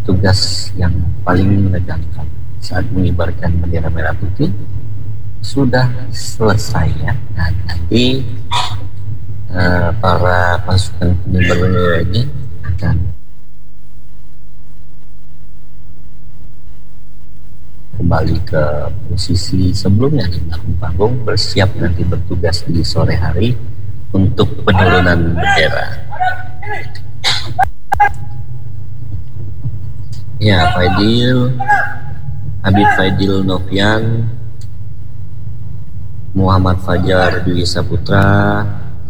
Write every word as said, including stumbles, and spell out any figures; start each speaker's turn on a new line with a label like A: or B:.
A: tugas yang paling menegangkan saat mengibarkan bendera merah putih sudah selesai ya. Nah, nanti uh, para pasukan pengibar bendera ini akan kembali ke posisi sebelumnya di belakang panggung, bersiap nanti bertugas di sore hari untuk penurunan bendera. Ya, Faidil, Habib Faidil Novian, Muhammad Fajar Dwi Saputra,